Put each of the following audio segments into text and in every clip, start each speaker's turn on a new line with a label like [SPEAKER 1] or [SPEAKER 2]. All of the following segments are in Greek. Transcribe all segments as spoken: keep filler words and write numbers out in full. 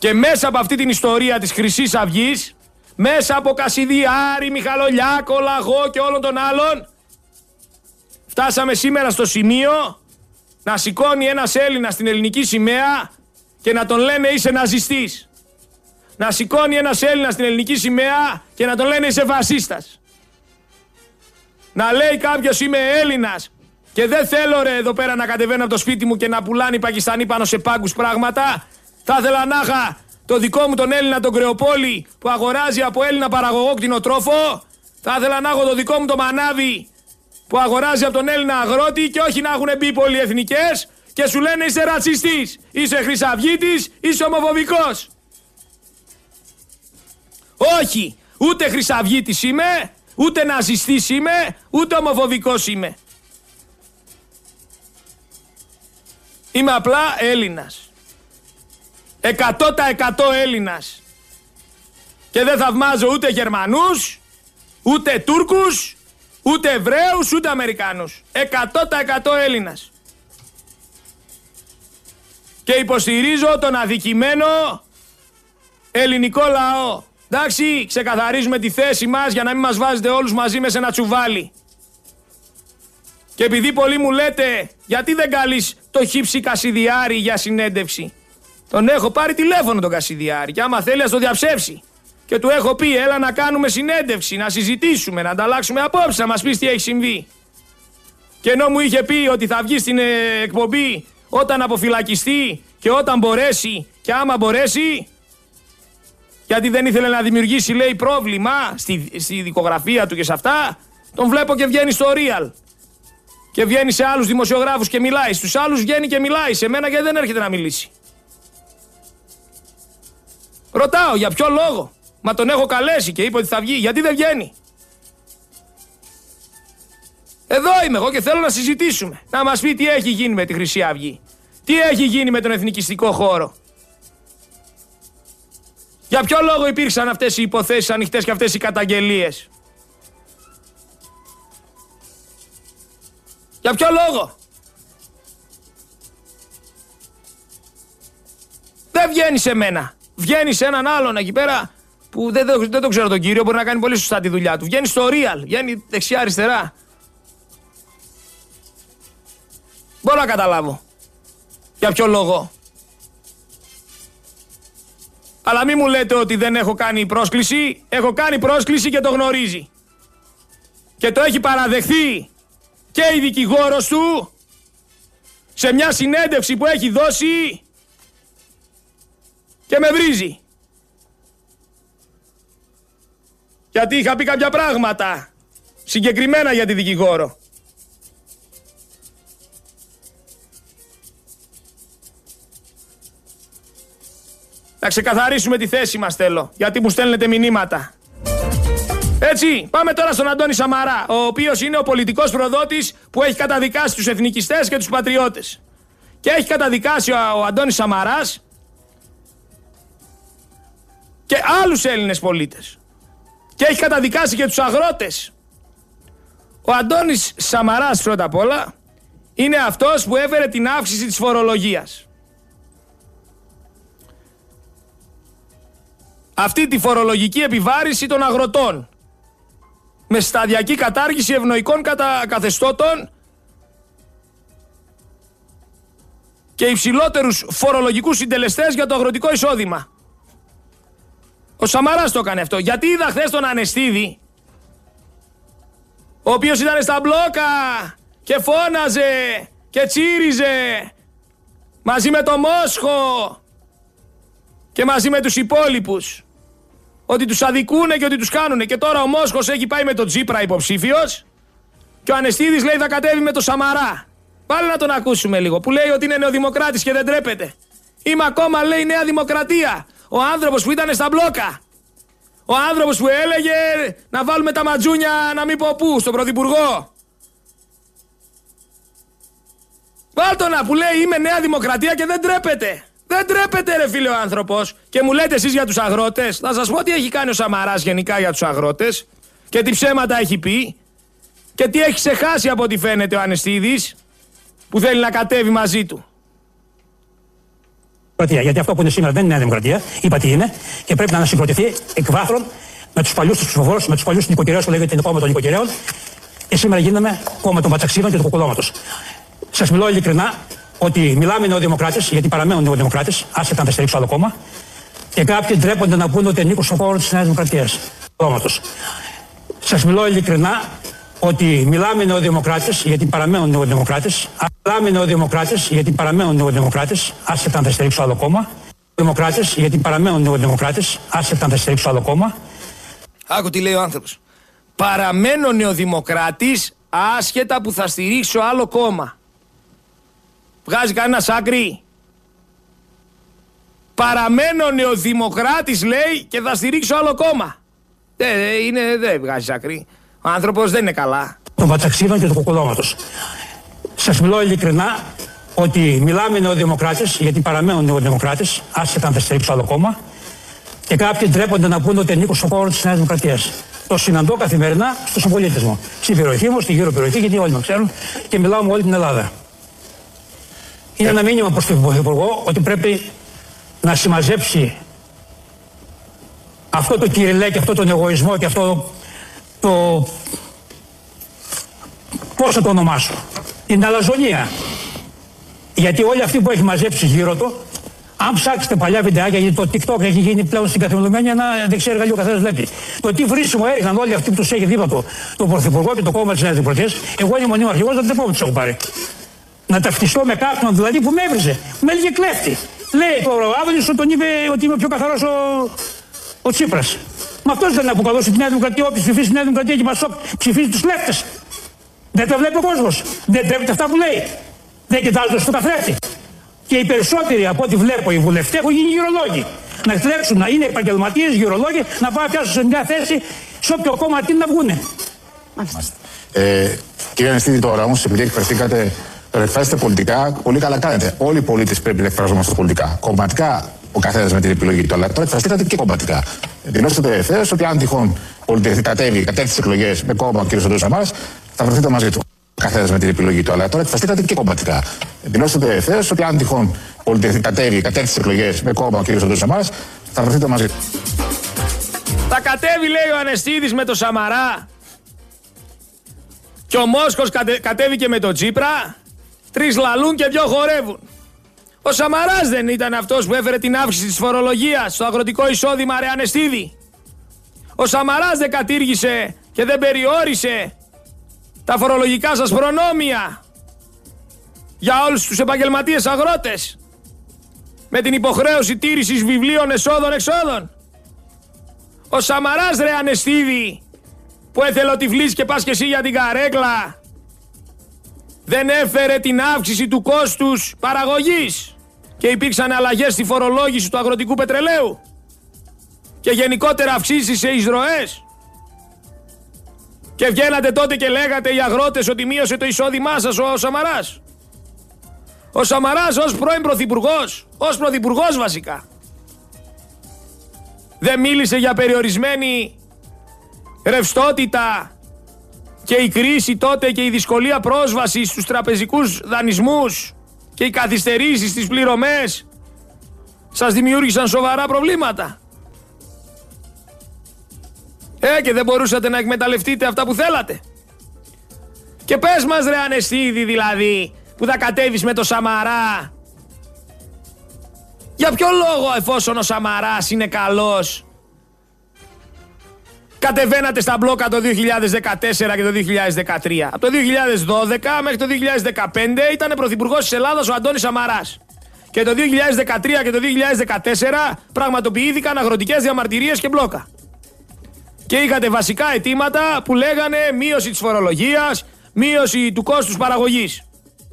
[SPEAKER 1] Και μέσα από αυτή την ιστορία της Χρυσής Αυγής, μέσα από Κασιδιάρη, Μιχαλολιάκο, Λαγό και όλων των άλλων, φτάσαμε σήμερα στο σημείο να σηκώνει ένας Έλληνας την ελληνική σημαία και να τον λένε είσαι ναζιστής. Να σηκώνει ένας Έλληνας την ελληνική σημαία και να τον λένε είσαι φασίστας. Να λέει κάποιος είμαι Έλληνας και δεν θέλω ρε εδώ πέρα να κατεβαίνω από το σπίτι μου και να πουλάνε οι Πακιστανοί πάνω σε πάγκους πράγματα. Θα ήθελα να είχα το δικό μου τον Έλληνα τον Κρεοπόλη που αγοράζει από Έλληνα παραγωγό κτηνοτρόφο. Θα ήθελα να έχω το δικό μου το Μανάβι που αγοράζει από τον Έλληνα αγρότη και όχι να έχουν μπει πολυεθνικές και σου λένε είσαι ρατσιστής, είσαι χρυσαυγίτης, είσαι ομοφοβικός. Όχι, ούτε χρυσαυγίτης είμαι, ούτε ναζιστής είμαι, ούτε ομοφοβικός είμαι. Είμαι απλά Έλληνας. Εκατό τοις εκατό Έλληνας. Και δεν θαυμάζω ούτε Γερμανούς, ούτε Τούρκους, ούτε Εβραίους, ούτε Αμερικάνους. Εκατό τοις εκατό Έλληνας. Και υποστηρίζω τον αδικημένο ελληνικό λαό. Εντάξει, ξεκαθαρίζουμε τη θέση μας για να μην μας βάζετε όλους μαζί με σε ένα τσουβάλι. Και επειδή πολλοί μου λέτε γιατί δεν καλείς το Χίψη Κασιδιάρη για συνέντευξη. Τον έχω πάρει τηλέφωνο τον Κασιδιάρη και άμα θέλει ας το διαψεύσει. Και του έχω πει έλα να κάνουμε συνέντευξη, να συζητήσουμε, να ανταλλάξουμε απόψεις, να μας πεις τι έχει συμβεί. Και ενώ μου είχε πει ότι θα βγει στην εκπομπή όταν αποφυλακιστεί και όταν μπορέσει και άμα μπορέσει, γιατί δεν ήθελε να δημιουργήσει λέει πρόβλημα στη, στη δικογραφία του και σε αυτά, τον βλέπω και βγαίνει στο Real. Και βγαίνει σε άλλους δημοσιογράφους και μιλάει. Στους άλλους βγαίνει και μιλάει. Σε μένα γιατί δεν έρχεται να μιλήσει. Ρωτάω για ποιο λόγο. Μα τον έχω καλέσει και είπε ότι θα βγει. Γιατί δεν βγαίνει. Εδώ είμαι εγώ και θέλω να συζητήσουμε. Να μας πει τι έχει γίνει με τη Χρυσή Αυγή. Τι έχει γίνει με τον εθνικιστικό χώρο. Για ποιο λόγο υπήρξαν αυτές οι υποθέσεις ανοιχτές και αυτές οι καταγγελίες. Για ποιο λόγο. Δεν βγαίνει σε μένα. Βγαίνει σε έναν άλλον εκεί πέρα που δεν, δεν, δεν το ξέρω τον κύριο, μπορεί να κάνει πολύ σωστά τη δουλειά του. Βγαίνει στο Real, βγαίνει δεξιά αριστερά. Μπορώ να καταλάβω. Για ποιο λόγο. Αλλά μη μου λέτε ότι δεν έχω κάνει πρόσκληση. Έχω κάνει πρόσκληση και το γνωρίζει. Και το έχει παραδεχθεί και η δικηγόρος του σε μια συνέντευξη που έχει δώσει και με βρίζει. Γιατί είχα πει κάποια πράγματα συγκεκριμένα για τη δικηγόρο. Να ξεκαθαρίσουμε τη θέση μας θέλω, γιατί μου στέλνετε μηνύματα. Έτσι, πάμε τώρα στον Αντώνη Σαμαρά, ο οποίος είναι ο πολιτικός προδότης που έχει καταδικάσει τους εθνικιστές και τους πατριώτες. Και έχει καταδικάσει ο, ο Αντώνης Σαμαράς και άλλους Έλληνες πολίτες. Και έχει καταδικάσει και τους αγρότες. Ο Αντώνης Σαμαράς πρώτα απ' όλα είναι αυτός που έφερε την αύξηση της φορολογίας. Αυτή τη φορολογική επιβάρηση των αγροτών με σταδιακή κατάργηση ευνοϊκών κατα... καθεστώτων και υψηλότερους φορολογικούς συντελεστές για το αγροτικό εισόδημα. Ο Σαμαράς το έκανε αυτό. Γιατί είδα χθες τον Ανεστίδη, ο οποίος ήταν στα μπλόκα και φώναζε και τσίριζε μαζί με το Μόσχο και μαζί με τους υπόλοιπους ότι τους αδικούνε και ότι τους κάνουνε. Και τώρα ο Μόσχος έχει πάει με τον Τσίπρα υποψήφιος και ο Ανεστίδης λέει θα κατέβει με τον Σαμαρά. Πάλι να τον ακούσουμε λίγο που λέει ότι είναι νεοδημοκράτης και δεν τρέπεται. Είμαι ακόμα λέει Νέα Δημοκρατία. Ο άνθρωπος που ήταν στα μπλόκα. Ο άνθρωπος που έλεγε να βάλουμε τα ματζούνια να μην πω πού, στον Πρωθυπουργό. Βάλτονα που λέει είμαι Νέα Δημοκρατία και δεν τρέπεται. Δεν τρέπεται ρε φίλε ο άνθρωπος. Και μου λέτε εσείς για τους αγρότες. Θα σας πω τι έχει κάνει ο Σαμαράς γενικά για τους αγρότες. Και τι ψέματα έχει πει. Και τι έχει ξεχάσει από ό,τι φαίνεται ο Ανεστίδης που θέλει να κατέβει μαζί του.
[SPEAKER 2] Γιατί αυτό που είναι σήμερα δεν είναι Νέα Δημοκρατία, είπα τι είναι, και πρέπει να ανασυγκροτηθεί εκ βάθρων με τους παλιούς τους ψηφοφόρους, με τους παλιούς νοικοκυρέους που λέγεται είναι κόμμα των νοικοκυρέων, και σήμερα γίναμε κόμμα των πατσαξίδων και του κοκκουλώματος. Σας μιλώ ειλικρινά ότι μιλάμε νεοδημοκράτες, γιατί παραμένουν νεοδημοκράτες, άσχετα αν θα στηρίξω άλλο κόμμα, και κάποιοι ντρέπονται να πούνε ότι ανήκουν στον χώρο της Νέας Δημοκρατίας. Κόμματος. Σας μιλώ ειλικρινά ότι μιλάμε νεοδημοκράτες, γιατί παραμένουν νεοδημοκράτες, μιλάμε νεοδημοκράτες, γιατί παραμένουν νεοδημοκράτες, άσχετα αν θα στηρίξω άλλο κόμμα. Δημοκράτες, γιατί παραμένουν νεοδημοκράτες, άσχετα αν θα στηρίξω άλλο κόμμα.
[SPEAKER 1] Άκου τι λέει ο άνθρωπος. Παραμένω νεοδημοκράτης, άσχετα που θα στηρίξω άλλο κόμμα. Βγάζει κανένα άκρη? Παραμένω νεοδημοκράτης, λέει, και θα στηρίξω άλλο κόμμα. Δεν είναι, δεν βγάζει άκρη. Ο άνθρωπος δεν είναι καλά.
[SPEAKER 2] Των πατσαξίδων και του κοκκουλώματος. Σας μιλώ ειλικρινά ότι μιλάμε νεοδημοκράτες, γιατί παραμένουν νεοδημοκράτες, άσχετα αν θα στηρίξω άλλο κόμμα, και κάποιοι ντρέπονται να πούνε ότι ανήκουν στον χώρο της Νέας Δημοκρατίας. Το συναντώ καθημερινά στους συμπολίτες μου. Στην περιοχή μου, στη γύρω περιοχή, γιατί όλοι με ξέρουν, και μιλάω με όλη την Ελλάδα. Είναι ένα μήνυμα προς τον Πρωθυπουργό ότι πρέπει να συμμαζέψει αυτό το κυριλέ και αυτό τον εγωισμό και αυτό το... πώς θα το ονομάσω, την αλαζονία. Γιατί όλοι αυτοί που έχει μαζέψει γύρω του, αν ψάξετε παλιά βιντεάκια, γιατί το TikTok έχει γίνει πλέον στην καθημερινή ένα δεξί εργαλείο, ο καθένας βλέπει. Το τι βρίσιμο έριχναν όλοι αυτοί που τους έχει δίπλα του, τον Πρωθυπουργό και το κόμμα της Νέας Δημοκρατίας, εγώ είμαι μονίμο αρχηγός, δεν πω ότι τους έχω πάρει. Να ταυτιστώ με κάποιον δηλαδή που με έβριζε, με έλεγε κλέφτη. Λέει το Άδωνης ότι τον είπε ότι είμαι πιο καθαρός ο, ο Τσίπρας. Μα αυτός δεν αποκαλούσε τη Νέα Δημοκρατία, όποιος ψηφίσει τη Νέα Δημοκρατία και μας ψηφίζει τους κλέφτες. Δεν τα βλέπει ο κόσμος. Δεν τρέπεται αυτά που λέει. Δεν κοιτάζονται στο καθρέφτη. Και οι περισσότεροι από ό,τι βλέπω οι βουλευτές έχουν γίνει γυρολόγοι. Να κλέψουν, να είναι επαγγελματίες γυρολόγοι, να πάνε πιάσουν σε μια θέση σε όποιο κόμμα τι να βγούνε.
[SPEAKER 3] Ε, κύριε Ανεστίδη, τώρα όμως, επειδή εκφραστήκατε, εκφράσετε πολιτικά, πολύ καλά κάνετε. Όλοι οι πολίτες πρέπει να εκφραζόμαστε πολιτικά. Κομματικά ο καθένας με την επιλογή του, αλλά τώρα εκφραστήκατε και κομματικά. Δηλώσατε ευθέως ότι αν τυχόν κατέβει, κατέβει τις εκλογές με κόμμα ο κ. Αντώνης Σαμάρας, θα βρεθείτε μαζί του. Καθένας με την επιλογή του, αλλά τώρα εκφραστήκατε και κομματικά. Δηλώσατε ευθέως ότι αν τυχόν κατέβει, κατέβει τις εκλογές με κόμμα ο κ. Αντώνης Σαμάρας, θα βρεθείτε μαζί του.
[SPEAKER 1] Θα κατέβει, λέει ο Ανεστίδης, με το Σαμαρά. Και ο Μόσχος κατε, κατέβηκε με το Τσίπρα. Τρεις λαλούν και δυο χορεύουν. Ο Σαμαράς δεν ήταν αυτός που έφερε την αύξηση της φορολογίας στο αγροτικό εισόδημα, ρε Ανεστίδη? Ο Σαμαράς δεν κατήργησε και δεν περιόρισε τα φορολογικά σας προνόμια για όλους τους επαγγελματίες αγρότες, με την υποχρέωση τήρησης βιβλίων εσόδων-εξόδων? Ο Σαμαράς, ρε Ανεστίδη, που έθελε ότι βλύς και πας και εσύ για την καρέκλα, δεν έφερε την αύξηση του κόστους παραγωγής και υπήρξαν αλλαγές στη φορολόγηση του αγροτικού πετρελαίου και γενικότερα αυξήσεις σε εισρωές? Και βγαίνατε τότε και λέγατε οι αγρότες ότι μείωσε το εισόδημά σας ο Σαμαράς. Ο Σαμαράς ως πρώην πρωθυπουργός, ως πρωθυπουργός βασικά, δεν μίλησε για περιορισμένη ρευστότητα και η κρίση τότε και η δυσκολία πρόσβασης στους τραπεζικούς δανεισμούς και οι καθυστερήσεις στις πληρωμές σας δημιούργησαν σοβαρά προβλήματα? Ε, και δεν μπορούσατε να εκμεταλλευτείτε αυτά που θέλατε? Και πες μας, ρε Ανεστίδη, δηλαδή, που θα κατέβεις με το Σαμαρά, για ποιο λόγο, εφόσον ο Σαμαράς είναι καλός, κατεβαίνατε στα μπλόκα το δύο χιλιάδες δεκατέσσερα και το δύο χιλιάδες δεκατρία. Από το δύο χιλιάδες δώδεκα μέχρι το δύο χιλιάδες δεκαπέντε ήταν πρωθυπουργός της Ελλάδας ο Αντώνης Σαμαράς. Και το δύο χιλιάδες δεκατρία και το δύο χιλιάδες δεκατέσσερα πραγματοποιήθηκαν αγροτικές διαμαρτυρίες και μπλόκα. Και είχατε βασικά αιτήματα που λέγανε μείωση της φορολογίας, μείωση του κόστους παραγωγής.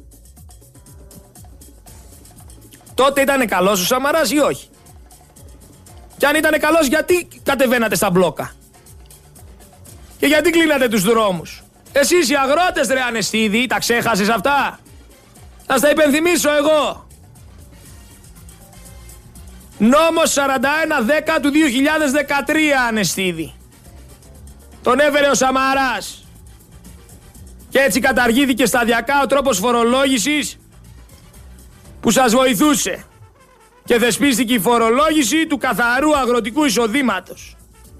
[SPEAKER 1] Τότε ήταν καλός ο Σαμαράς ή όχι? Και αν ήταν καλός, γιατί κατεβαίνατε στα μπλόκα? Και γιατί κλείνατε τους δρόμους? Εσείς οι αγρότες, ρε Ανεστίδη, τα ξέχασες αυτά? Να στα υπενθυμίσω εγώ. Νόμος σαράντα ένα δέκα του δύο χιλιάδες δεκατρία, Ανεστίδη. Τον έφερε ο Σαμαράς. Και έτσι καταργήθηκε σταδιακά ο τρόπος φορολόγησης που σας βοηθούσε. και θεσπίστηκε η φορολόγηση του καθαρού αγροτικού εισοδήματος.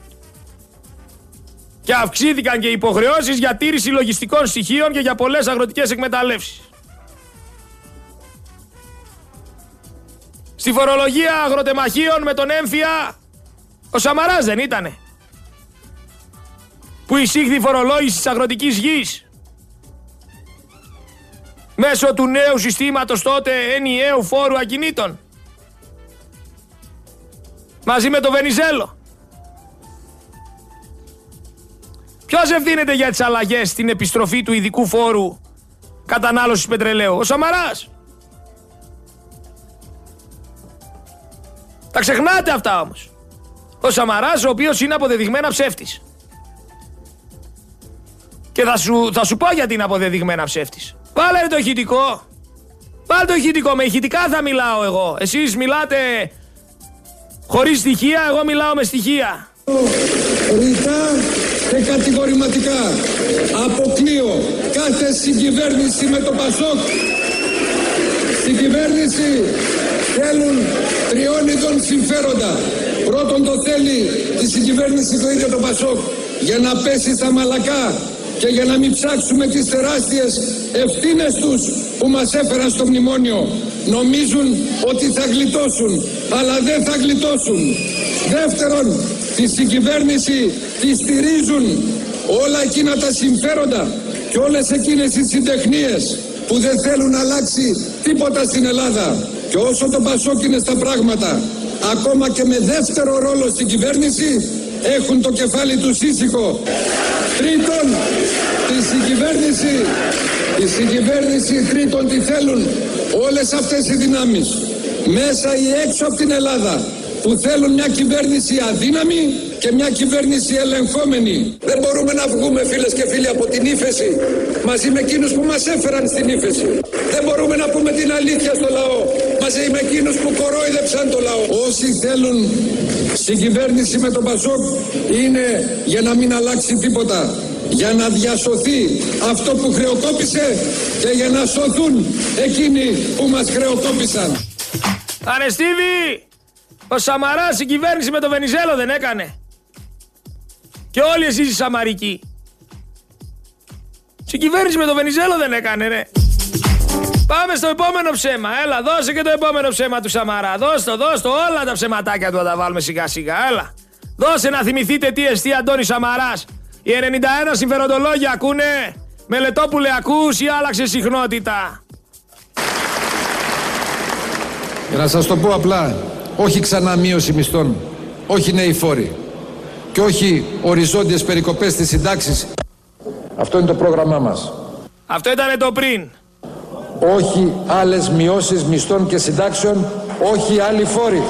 [SPEAKER 1] Και αυξήθηκαν και οι υποχρεώσεις για τήρηση λογιστικών στοιχείων και για πολλές αγροτικές εκμεταλλεύσεις. Στη φορολογία αγροτεμαχίων με τον έμφυα, ο Σαμαράς δεν ήτανε, που εισήχθη η φορολόγηση της αγροτικής γης μέσω του νέου συστήματος τότε ενιαίου φόρου ακινήτων, μαζί με το Βενιζέλο. Ποιος ευθύνεται για τις αλλαγές στην επιστροφή του ειδικού φόρου κατανάλωσης πετρελαίου? Ο Σαμαράς. Τα ξεχνάτε αυτά όμως. Ο Σαμαράς, ο οποίος είναι αποδεδειγμένα ψεύτης. Και θα σου, θα σου πω γιατί είναι αποδεδειγμένα ψεύτης. Βάλε το ηχητικό. Βάλε το ηχητικό. Με ηχητικά θα μιλάω εγώ. Εσείς μιλάτε χωρίς στοιχεία, εγώ μιλάω με στοιχεία.
[SPEAKER 4] Ρητά και κατηγορηματικά αποκλείω κάθε συγκυβέρνηση με το Πασόκ. Στην κυβέρνηση θέλουν τριών ειδών συμφέροντα. Πρώτον το θέλει τη συγκυβέρνηση το ίδιο το Πασόκ για να πέσει στα μαλακά και για να μην ψάξουμε τις τεράστιες ευθύνες τους που μας έφεραν στο μνημόνιο. Νομίζουν ότι θα γλιτώσουν, αλλά δεν θα γλιτώσουν. Δεύτερον, τη συγκυβέρνηση τη στηρίζουν όλα εκείνα τα συμφέροντα και όλες εκείνες οι συντεχνίες που δεν θέλουν να αλλάξει τίποτα στην Ελλάδα. Και όσο το Πασόκ είναι στα πράγματα, ακόμα και με δεύτερο ρόλο στην κυβέρνηση, έχουν το κεφάλι τους ήσυχο. Τρίτον, τη συγκυβέρνηση, η συγκυβέρνηση τρίτον τι θέλουν όλες αυτές οι δυνάμεις, μέσα ή έξω από την Ελλάδα, που θέλουν μια κυβέρνηση αδύναμη και μια κυβέρνηση ελεγχόμενη. Δεν μπορούμε να βγούμε, φίλες και φίλοι, από την ύφεση μαζί με εκείνους που μας έφεραν στην ύφεση. Δεν μπορούμε να πούμε την αλήθεια στο λαό μαζί με εκείνους που κορόιδεψαν το λαό. Όσοι θέλουν συγκυβέρνηση με τον Πασόκ είναι για να μην αλλάξει τίποτα, για να διασωθεί αυτό που χρεοκόπησε και για να σωθούν εκείνοι που μας χρεοκόπησαν.
[SPEAKER 1] Ανεστίβη! Ο Σαμαράς η κυβέρνηση με το Βενιζέλο δεν έκανε? Και όλοι εσείς οι Σαμαρικοί. Η κυβέρνηση με το Βενιζέλο δεν έκανε, ρε. Πάμε στο επόμενο ψέμα. Έλα, δώσε και το επόμενο ψέμα του Σαμαρά. Δώσ' το, δώσ' το. Όλα τα ψεματάκια του θα τα βάλουμε σιγά σιγά. Έλα. Δώσε να θυμηθείτε τι εστί Αντώνης Σαμαράς. Οι ενενήντα ένα συμφεροντολόγια ακούνε? Μελετόπουλε ακούς ή άλλαξε συχνότητα?
[SPEAKER 5] Για να σας το πω απλά, όχι ξανά μείωση μισθών, όχι νέοι φόροι και όχι οριζόντιες περικοπές στις συντάξεις. Αυτό είναι το πρόγραμμά μας.
[SPEAKER 1] Αυτό ήταν το πριν.
[SPEAKER 5] Όχι άλλες μειώσεις μισθών και συντάξεων, όχι άλλοι φόροι.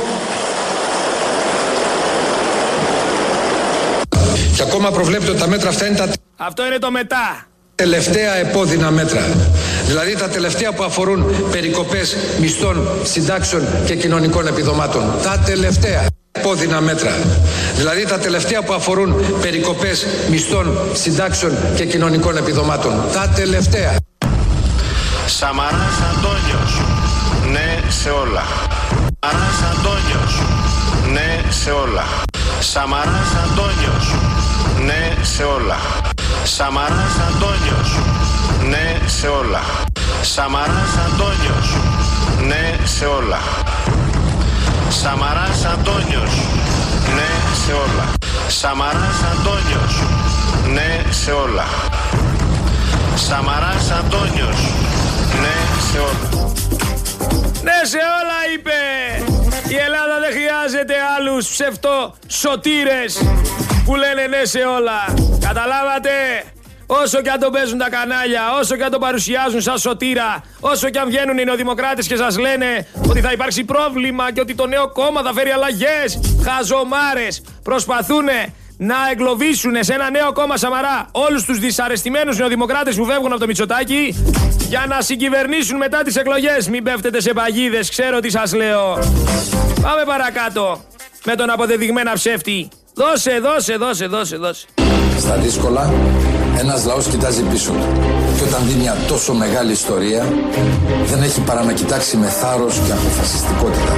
[SPEAKER 5] Και ακόμα προβλέπετε ότι τα μέτρα αυτά είναι τα...
[SPEAKER 1] Αυτό είναι το μετά.
[SPEAKER 5] Τελευταία επώδυνα μέτρα. Δηλαδή τα τελευταία που αφορούν περικοπές μισθών, συντάξεων και κοινωνικών επιδομάτων. Τα τελευταία επώδυνα μέτρα. Δηλαδή τα τελευταία που αφορούν περικοπές μισθών, συντάξεων και κοινωνικών επιδομάτων. Τα τελευταία.
[SPEAKER 6] Σαμαράς Αντώνιος, ναι σε όλα. Σαμαράς Αντώνιος, ναι σε όλα. Σαμαράς Αντώνιος, ναι σε όλα. Σαμαράς Αντώνιος, ναι σε όλα. Σαμαράς Αντώνιος, ναι σε όλα. Σαμαράς Αντώνιος, ναι σε όλα. Σαμαράς Αντώνιος, ναι σε όλα. Σαμαράς Αντώνιος, ναι σε όλα.
[SPEAKER 1] Ναι σε όλα είπε. Η Ελλάδα δεν χρειάζεται άλλους ψευτοσωτήρες που λένε ναι σε όλα. Καταλάβατε? Όσο και αν τον παίζουν τα κανάλια, όσο και αν τον παρουσιάζουν σαν σωτήρα, όσο και αν βγαίνουν οι νεοδημοκράτες και σας λένε ότι θα υπάρξει πρόβλημα και ότι το νέο κόμμα θα φέρει αλλαγές, χαζομάρες, προσπαθούν να εγκλωβίσουν σε ένα νέο κόμμα Σαμαρά όλους τους δυσαρεστημένους νεοδημοκράτες που φεύγουν από το Μητσοτάκι για να συγκυβερνήσουν μετά τις εκλογές. Μην πέφτετε σε παγίδες, ξέρω τι σας λέω. Πάμε παρακάτω με τον αποδεδειγμένα ψεύτη. Δώσε, δώσε, δώσε, δώσε, δώσε.
[SPEAKER 7] Στα δύσκολα, ένας λαός κοιτάζει πίσω του. Και όταν δει μια τόσο μεγάλη ιστορία, δεν έχει παρά να κοιτάξει με θάρρος και αποφασιστικότητα.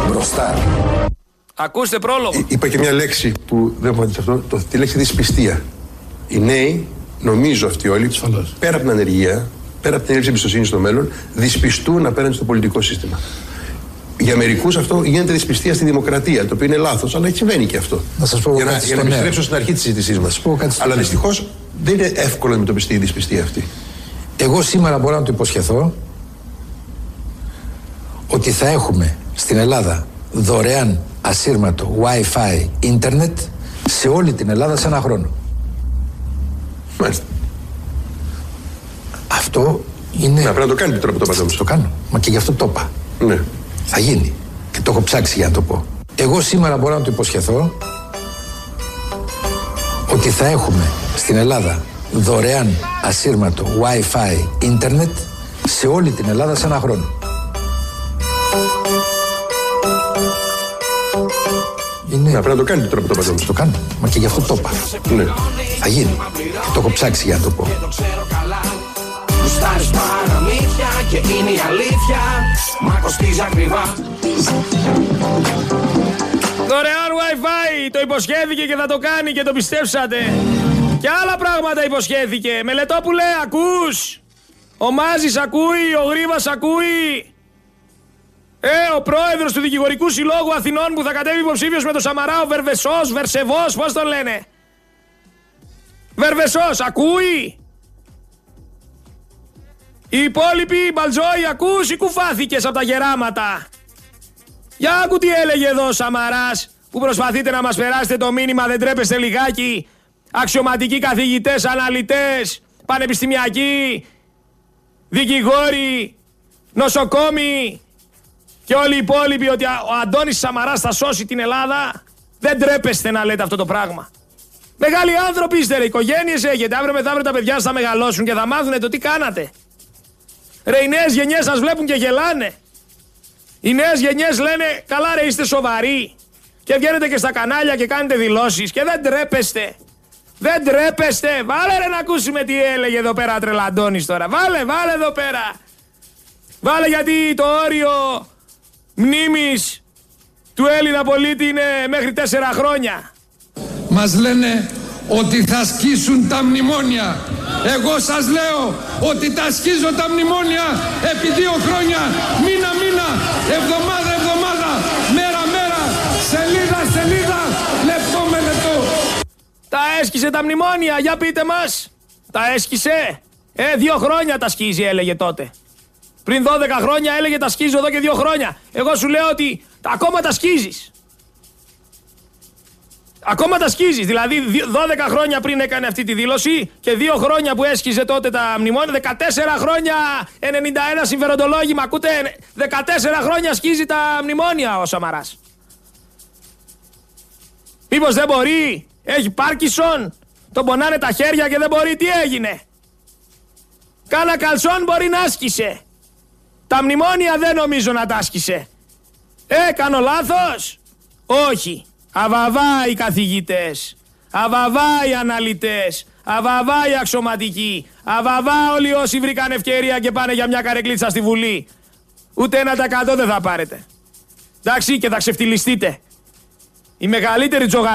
[SPEAKER 7] μπροστά.
[SPEAKER 1] Ακούστε πρόλογο.
[SPEAKER 8] Είπα και μια λέξη που δεν μου άρεσε αυτό, το, τη λέξη δυσπιστία. Οι νέοι, νομίζω αυτοί όλοι, Σφαλώς. πέρα από την ανεργία, πέρα από την έλλειψη εμπιστοσύνη στο μέλλον, δυσπιστούν απέναντι στο πολιτικό σύστημα. Για μερικούς αυτό γίνεται δυσπιστία στη δημοκρατία, το οποίο είναι λάθος, αλλά συμβαίνει και αυτό.
[SPEAKER 7] Να σας πω
[SPEAKER 8] για να,
[SPEAKER 7] κάτι
[SPEAKER 8] για να επιστρέψω στην αρχή της συζήτησής μας. Αλλά δυστυχώς δεν είναι εύκολο να αντιμετωπιστεί η δυσπιστία αυτή.
[SPEAKER 7] Εγώ σήμερα μπορώ να το υποσχεθώ ότι θα έχουμε στην Ελλάδα δωρεάν ασύρματο Wi-Fi ίντερνετ σε όλη την Ελλάδα σε ένα χρόνο.
[SPEAKER 8] Μάλιστα.
[SPEAKER 7] Αυτό είναι...
[SPEAKER 8] Να πρέπει να το κάνει τώρα που το πατάμε.
[SPEAKER 7] Το κάνω, μα και γι' αυτό το είπα.
[SPEAKER 8] Ναι.
[SPEAKER 7] Θα γίνει και το έχω ψάξει για να το πω. Εγώ σήμερα μπορώ να το υποσχεθώ ότι θα έχουμε στην Ελλάδα δωρεάν ασύρματο Wi-Fi ίντερνετ σε όλη την Ελλάδα σε ένα χρόνο. Είναι...
[SPEAKER 8] Να πρέπει να το κάνει τώρα που το πατάμε.
[SPEAKER 7] Το κάνω, μα και γι' αυτό το είπα.
[SPEAKER 8] Ναι.
[SPEAKER 7] Θα γίνει και το έχω ψάξει για να το πω.
[SPEAKER 9] Γουστάρεις παραμύθια και είναι η αλήθεια, μα κοστίζει ακριβά.
[SPEAKER 1] Δωρεάν Wi-Fi, το υποσχέθηκε και θα το κάνει και το πιστέψατε. Και άλλα πράγματα υποσχέθηκε. Μελετόπουλε, ακούς? Ο Μάζης ακούει, ο Γρήβας ακούει. Ε, ο πρόεδρος του Δικηγορικού Συλλόγου Αθηνών που θα κατέβει υποψήφιος με το Σαμαρά, ο Βερβεσός, Βερσεβός, πώς τον λένε? Βερβεσός, ακούει? Οι υπόλοιποι, Μπαλτζόη, ακούς ή κουφάθηκες από τα γεράματα? Για άκου τι έλεγε εδώ ο Σαμαράς, που προσπαθείτε να μας περάσετε το μήνυμα, δεν τρέπεστε λιγάκι? Αξιωματικοί καθηγητές, αναλυτές, πανεπιστημιακοί, δικηγόροι, νοσοκόμοι και όλοι οι υπόλοιποι, ότι ο Αντώνης Σαμαράς θα σώσει την Ελλάδα. Δεν τρέπεστε να λέτε αυτό το πράγμα. Μεγάλοι άνθρωποι είστε, ρε, οικογένειες έχετε. Αύριο μεθαύριο τα παιδιά σας θα μεγαλώσουν και θα μάθουν το τι κάνατε. Ρε, οι νέες γενιές σας βλέπουν και γελάνε. Οι νέες γενιές λένε, καλά ρε, είστε σοβαροί? Και βγαίνετε και στα κανάλια και κάνετε δηλώσεις και δεν τρέπεστε. Δεν τρέπεστε. Βάλε ρε να ακούσουμε τι έλεγε εδώ πέρα Τρελαντώνης τώρα. Βάλε, βάλε εδώ πέρα. Βάλε, γιατί το όριο μνήμης του Έλληνα πολίτη είναι μέχρι τέσσερα χρόνια.
[SPEAKER 5] Μας λένε ότι θα σκίσουν τα μνημόνια. Εγώ σας λέω ότι τα σκίζω τα μνημόνια επί δύο χρόνια, μήνα μήνα, εβδομάδα εβδομάδα, μέρα μέρα, σελίδα σελίδα, λεπτό με λεπτό.
[SPEAKER 1] Τα έσκησε τα μνημόνια, για πείτε μας. Τα έσκησε? Ε, δύο χρόνια τα σκίζει έλεγε τότε. Πριν δώδεκα χρόνια έλεγε τα σκίζω εδώ και δύο χρόνια. Εγώ σου λέω ότι ακόμα τα σκίζεις. Ακόμα τα σκίζεις, δηλαδή δώδεκα χρόνια πριν έκανε αυτή τη δήλωση και δύο χρόνια που έσκιζε τότε τα μνημόνια, δεκατέσσερα χρόνια, ενενήντα ένα συμφεροντολόγημα, ακούτε, δεκατέσσερα χρόνια σκίζει τα μνημόνια ο Σαμαράς. Μήπως δεν μπορεί, έχει Πάρκινσον, τον πονάνε τα χέρια και δεν μπορεί, τι έγινε? Κάνα καλσόν μπορεί να άσκησε. Τα μνημόνια δεν νομίζω να τα άσκησε. Ε, κάνω λάθος? Όχι. Αβαβά οι καθηγητές, αβαβά οι αναλυτές, αβαβά οι αξιωματικοί, αβαβά όλοι όσοι βρήκαν ευκαιρία και πάνε για μια καρεκλίτσα στη Βουλή. Ούτε ένα τοις εκατό δεν θα πάρετε. Εντάξει, και θα ξεφτυλιστείτε. Η μεγαλύτερη τζογα...